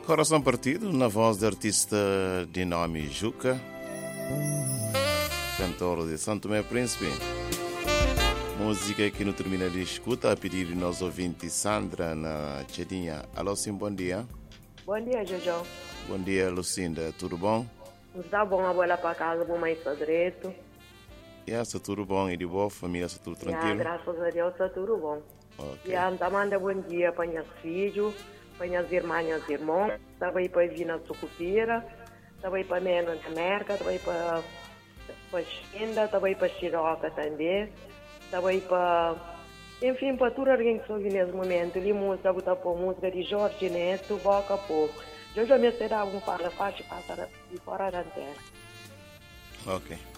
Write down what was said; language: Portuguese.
Coração Partido, na voz do artista de nome Juca, cantor de Santo Tomé Príncipe. Música que não termina de escuta, a pedir de nós ouvintes Sandra na Tchedinha. Alô, sim, bom dia. Bom dia, Jojo. Bom dia, Lucinda. Tudo bom? Está bom, a bola para casa, vou mais para direito. Está tudo bom e de boa, família, está tudo tranquilo? Graças a Deus, está tudo bom. Ok. Então, manda bom dia para meus filhos, para minhas irmãs e meus irmãos, também para vir na Sucupira, também para Mena na Merca, também para Xinda, também para Xiroca também, também para... Enfim, para tudo alguém que ouve nesse momento, ali música, botar por música de Jorge Neto, Boca Pouco. Eu já me será um fala, faz, passa e fora da antena. Ok.